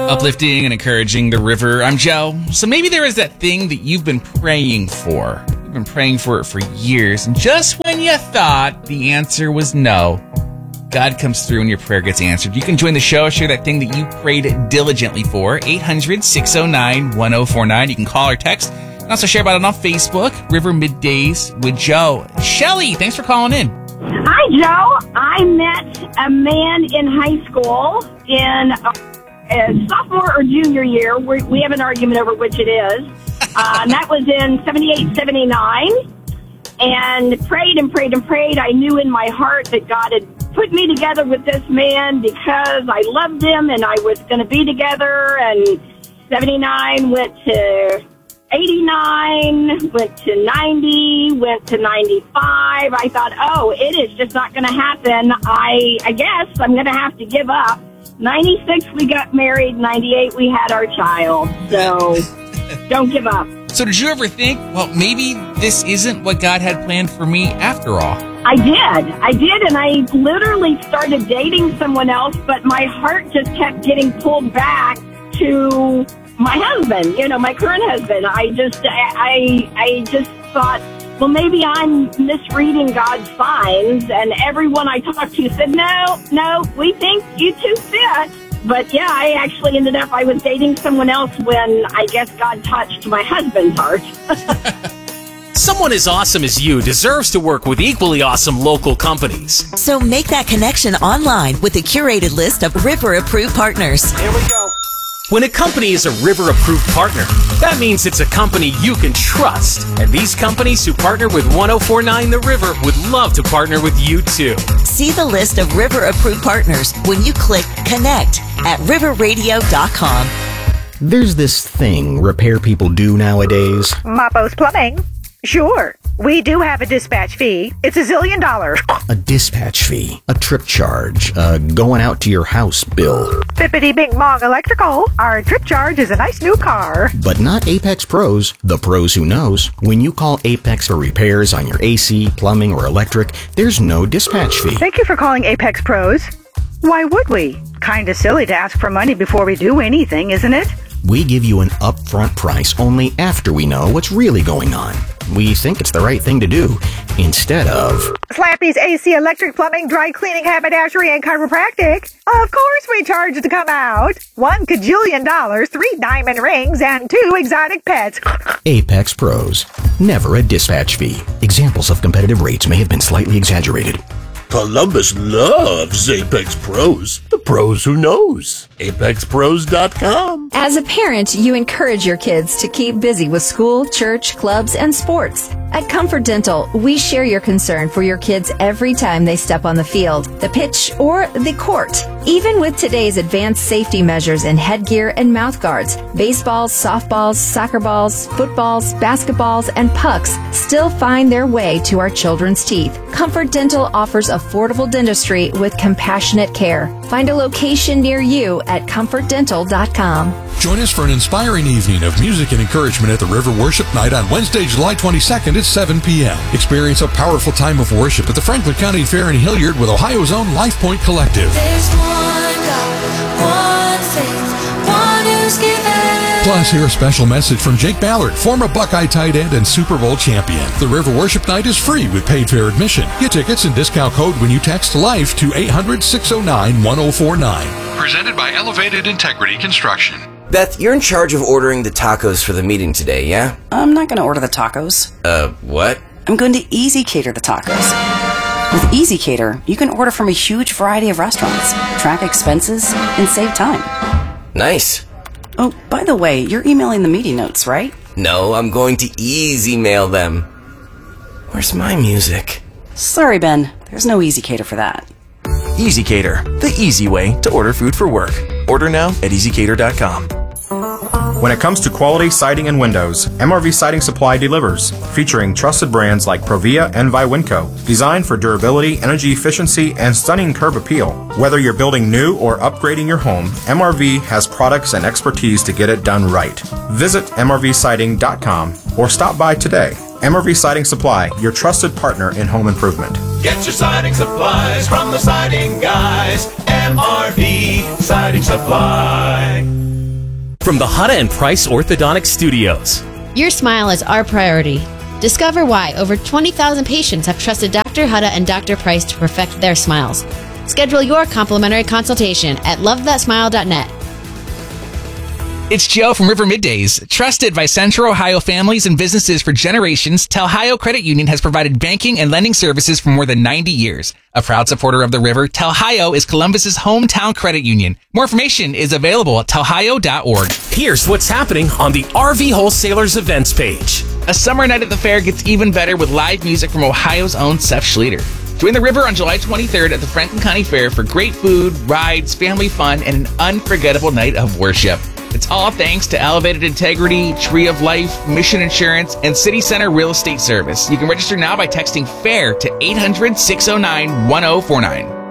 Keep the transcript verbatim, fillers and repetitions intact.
Uplifting and encouraging the river. I'm Joe. So maybe there is that thing that you've been praying for. You've been praying for it for years. And just when you thought the answer was no, God comes through and your prayer gets answered. You can join the show, share that thing that you prayed diligently for. eight hundred, six oh nine, one oh four nine. You can call or text. And also share about it on Facebook. River Middays with Joe. Shelly, thanks for calling in. Hi, Joe. I met a man in high school in uh, uh, sophomore or junior year. We, we have an argument over which it is. Uh, and that was in seventy-eight, seventy-nine. And prayed and prayed and prayed. I knew in my heart that God had put me together with this man because I loved him and I was going to be together. And seventy-nine went to eighty-nine, went to ninety, went to ninety-five. I thought, oh, it is just not going to happen. I, I guess I'm going to have to give up. ninety-six, we got married. ninety-eight, we had our child. So don't give up. So did you ever think, well, maybe this isn't what God had planned for me after all? I did. I did, and I literally started dating someone else, but my heart just kept getting pulled back to my husband, you know, my current husband. I just, I, I just thought, well, maybe I'm misreading God's signs, and everyone I talked to said, no, no, we think you two fit. But yeah, I actually ended up, I was dating someone else when I guess God touched my husband's heart. Someone as awesome as you deserves to work with equally awesome local companies. So make that connection online with a curated list of River-approved partners. Here we go. When a company is a River-approved partner, that means it's a company you can trust. And these companies who partner with one oh four point nine The River would love to partner with you too. See the list of River-approved partners when you click Connect at river radio dot com. There's this thing repair people do nowadays. Mappo's Plumbing. Sure. We do have a dispatch fee. It's a zillion dollars. A dispatch fee, a trip charge, a going out to your house bill. Bippity Bing Bong Electrical. Our trip charge is a nice new car. But not Apex Pros, the pros who knows. When you call Apex for repairs on your A C, plumbing, or electric, there's no dispatch fee. Thank you for calling Apex Pros. Why would we? Kinda silly to ask for money before we do anything, isn't it? We give you an upfront price only after we know what's really going on. We think it's the right thing to do, instead of Slappy's A C, electric, plumbing, dry cleaning, haberdashery, and chiropractic. Of course we charge to come out. One cajillion dollars, three diamond rings, and two exotic pets. Apex Pros. Never a dispatch fee. Examples of competitive rates may have been slightly exaggerated. Columbus loves Apex Pros. The pros who knows. apex pros dot com. As a parent, you encourage your kids to keep busy with school, church, clubs, and sports. At Comfort Dental, we share your concern for your kids every time they step on the field, the pitch, or the court. Even with today's advanced safety measures in headgear and mouth guards, baseballs, softballs, soccer balls, footballs, basketballs, and pucks still find their way to our children's teeth. Comfort Dental offers affordable dentistry with compassionate care. Find a location near you at comfort dental dot com. Join us for an inspiring evening of music and encouragement at the River Worship Night on Wednesday, July twenty-second at seven p.m. Experience a powerful time of worship at the Franklin County Fair in Hilliard with Ohio's own Life Point Collective. There's one God, one faith, one who's given. Plus, hear a special message from Jake Ballard, former Buckeye tight end and Super Bowl champion. The River Worship Night is free with paid fair admission. Get tickets and discount code when you text LIFE to eight hundred, six oh nine, one oh four nine. Presented by Elevated Integrity Construction. Beth, you're in charge of ordering the tacos for the meeting today, yeah? I'm not going to order the tacos. Uh, what? I'm going to Easy Cater the tacos. With Easy Cater, you can order from a huge variety of restaurants, track expenses, and save time. Nice. Oh, by the way, you're emailing the meeting notes, right? No, I'm going to easy mail them. Where's my music? Sorry, Ben. There's no Easy Cater for that. Easy Cater, the easy way to order food for work. Order now at easy cater dot com. When it comes to quality siding and windows, M R V Siding Supply delivers, featuring trusted brands like Provia and Viwinco, designed for durability, energy efficiency, and stunning curb appeal. Whether you're building new or upgrading your home, M R V has products and expertise to get it done right. Visit M R V siding dot com or stop by today. M R V Siding Supply, your trusted partner in home improvement. Get your siding supplies from the siding guys. M R V Siding Supply. from the Hutta and Price Orthodontic Studios. Your smile is our priority. Discover why over twenty thousand patients have trusted Doctor Hutta and Doctor Price to perfect their smiles. Schedule your complimentary consultation at love that smile dot net. It's Joe from River Middays. Trusted by Central Ohio families and businesses for generations, Telhio Credit Union has provided banking and lending services for more than ninety years. A proud supporter of the river, Telhio is Columbus's hometown credit union. More information is available at telhio dot org. Here's what's happening on the R V Wholesalers events page. A summer night at the fair gets even better with live music from Ohio's own Seth Schlueter. Join the river on July twenty-third at the Franklin County Fair for great food, rides, family fun, and an unforgettable night of worship. It's all thanks to Elevated Integrity, Tree of Life, Mission Insurance, and City Center Real Estate Service. You can register now by texting FAIR to eight hundred, six oh nine, one oh four nine.